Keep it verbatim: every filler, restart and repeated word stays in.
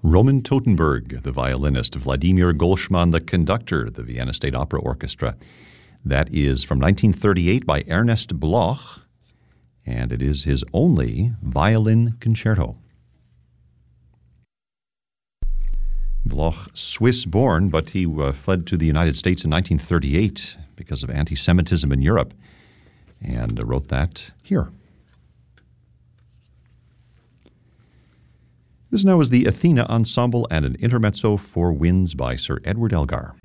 Roman Totenberg, the violinist, Vladimir Golschmann, the conductor, the Vienna State Opera Orchestra. That is from nineteen thirty-eight by Ernest Bloch, and it is his only violin concerto. Bloch, Swiss-born, but he uh, fled to the United States in nineteen thirty-eight because of anti-Semitism in Europe, and uh, wrote that here. This now is the Athena Ensemble and an intermezzo for winds by Sir Edward Elgar.